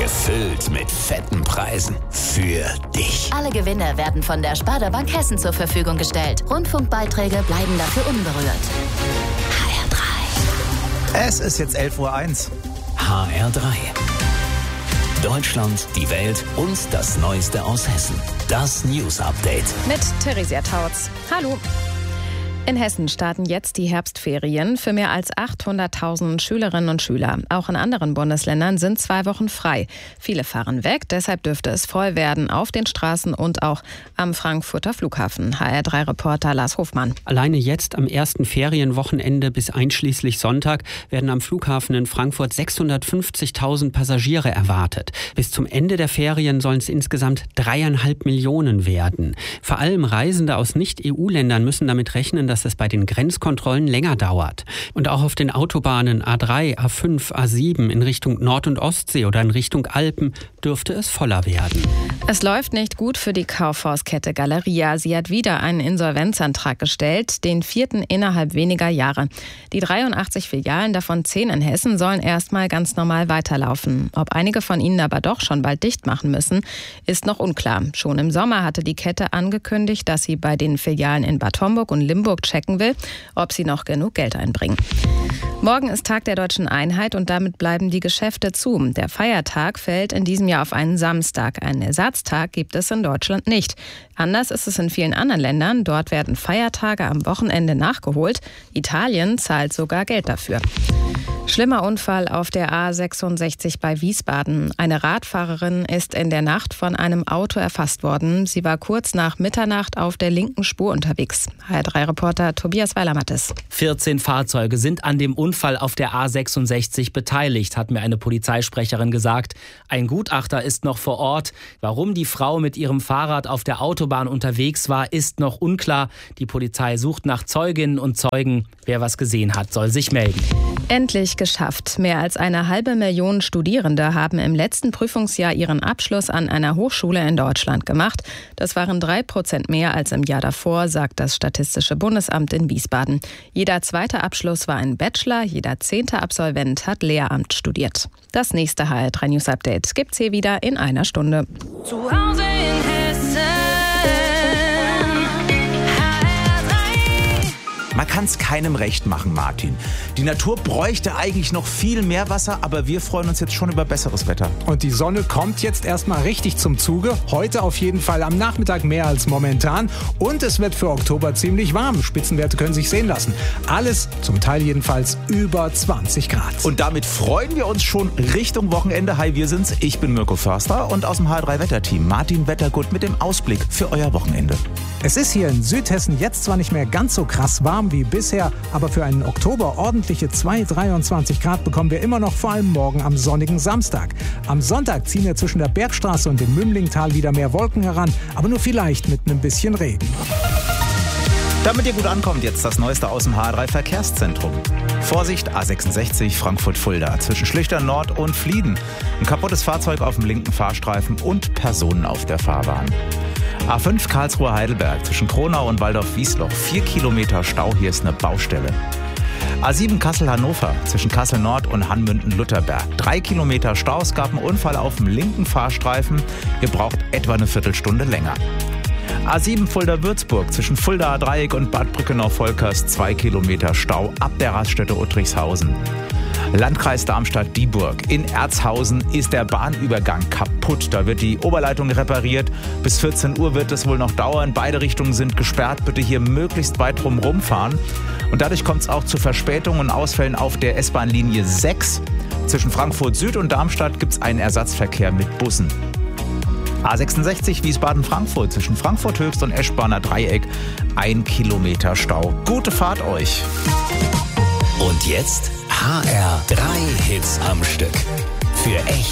gefüllt mit fetten Preisen für dich. Alle Gewinne werden von der Sparda Bank Hessen zur Verfügung gestellt. Rundfunkbeiträge bleiben dafür unberührt. HR3. Es ist jetzt 11:01 Uhr. HR3. Deutschland, die Welt und das Neueste aus Hessen. Das News Update. Mit Theresia Tautz. Hallo. In Hessen starten jetzt die Herbstferien für mehr als 800.000 Schülerinnen und Schüler. Auch in anderen Bundesländern sind 2 Wochen frei. Viele fahren weg, deshalb dürfte es voll werden auf den Straßen und auch am Frankfurter Flughafen. HR3-Reporter Lars Hofmann. Alleine jetzt am ersten Ferienwochenende bis einschließlich Sonntag werden am Flughafen in Frankfurt 650.000 Passagiere erwartet. Bis zum Ende der Ferien sollen es insgesamt 3,5 Millionen werden. Vor allem Reisende aus Nicht-EU-Ländern müssen damit rechnen, dass es bei den Grenzkontrollen länger dauert. Und auch auf den Autobahnen A3, A5, A7 in Richtung Nord- und Ostsee oder in Richtung Alpen dürfte es voller werden. Es läuft nicht gut für die Kaufhauskette Galeria. Sie hat wieder einen Insolvenzantrag gestellt, den 4. innerhalb weniger Jahre. Die 83 Filialen, davon 10 in Hessen, sollen erstmal ganz normal weiterlaufen. Ob einige von ihnen aber doch schon bald dicht machen müssen, ist noch unklar. Schon im Sommer hatte die Kette angekündigt, dass sie bei den Filialen in Bad Homburg und Limburg checken will, ob sie noch genug Geld einbringen. Morgen ist Tag der Deutschen Einheit und damit bleiben die Geschäfte zu. Der Feiertag fällt in diesem Jahr auf einen Samstag. Einen Ersatztag gibt es in Deutschland nicht. Anders ist es in vielen anderen Ländern. Dort werden Feiertage am Wochenende nachgeholt. Italien zahlt sogar Geld dafür. Schlimmer Unfall auf der A66 bei Wiesbaden. Eine Radfahrerin ist in der Nacht von einem Auto erfasst worden. Sie war kurz nach Mitternacht auf der linken Spur unterwegs. HR3-Reporter Tobias Weiler-Mattes. 14 Fahrzeuge sind an dem Unfall auf der A66 beteiligt, hat mir eine Polizeisprecherin gesagt. Ein Gutachter ist noch vor Ort. Warum die Frau mit ihrem Fahrrad auf der Autobahn unterwegs war, ist noch unklar. Die Polizei sucht nach Zeuginnen und Zeugen. Wer was gesehen hat, soll sich melden. Endlich geschafft. Mehr als 500.000 Studierende haben im letzten Prüfungsjahr ihren Abschluss an einer Hochschule in Deutschland gemacht. Das waren 3% mehr als im Jahr davor, sagt das Statistische Bundesamt in Wiesbaden. Jeder zweite Abschluss war ein Bachelor, jeder 10. Absolvent hat Lehramt studiert. Das nächste HR3 News Update gibt's hier wieder in einer Stunde. Zu Hause in Hessen. Man kann es keinem recht machen, Martin. Die Natur bräuchte eigentlich noch viel mehr Wasser, aber wir freuen uns jetzt schon über besseres Wetter. Und die Sonne kommt jetzt erstmal richtig zum Zuge. Heute auf jeden Fall am Nachmittag mehr als momentan. Und es wird für Oktober ziemlich warm. Spitzenwerte können sich sehen lassen. Alles, zum Teil jedenfalls, über 20 Grad. Und damit freuen wir uns schon Richtung Wochenende. Hi, wir sind's. Ich bin Mirko Förster und aus dem HR3-Wetterteam Martin Wettergut mit dem Ausblick für euer Wochenende. Es ist hier in Südhessen jetzt zwar nicht mehr ganz so krass warm wie bisher, aber für einen Oktober ordentliche 23 Grad bekommen wir immer noch, vor allem morgen am sonnigen Samstag. Am Sonntag ziehen wir zwischen der Bergstraße und dem Mümlingtal wieder mehr Wolken heran, aber nur vielleicht mit einem bisschen Regen. Damit ihr gut ankommt, jetzt das Neueste aus dem HR3-Verkehrszentrum. Vorsicht, A66 Frankfurt-Fulda zwischen Schlüchtern Nord und Flieden. Ein kaputtes Fahrzeug auf dem linken Fahrstreifen und Personen auf der Fahrbahn. A5 Karlsruhe-Heidelberg zwischen Kronau und Waldorf-Wiesloch. 4 Kilometer Stau, hier ist eine Baustelle. A7 Kassel-Hannover zwischen Kassel-Nord und Hanmünden-Lutherberg. 3 Kilometer Stau, es gab einen Unfall auf dem linken Fahrstreifen. Ihr braucht etwa eine Viertelstunde länger. A7 Fulda-Würzburg zwischen Fulda-Dreieck und Bad Brückenau-Volkers. 2 Kilometer Stau ab der Raststätte Uttrichshausen. Landkreis Darmstadt-Dieburg. In Erzhausen ist der Bahnübergang kaputt. Da wird die Oberleitung repariert. Bis 14 Uhr wird es wohl noch dauern. Beide Richtungen sind gesperrt. Bitte hier möglichst weit drumherum fahren. Und dadurch kommt es auch zu Verspätungen und Ausfällen auf der S-Bahn-Linie 6. Zwischen Frankfurt Süd und Darmstadt gibt es einen Ersatzverkehr mit Bussen. A66 Wiesbaden-Frankfurt zwischen Frankfurt Höchst und Eschbahner Dreieck. 1 Kilometer Stau. Gute Fahrt euch. Und jetzt HR3 Hits am Stück. Für echt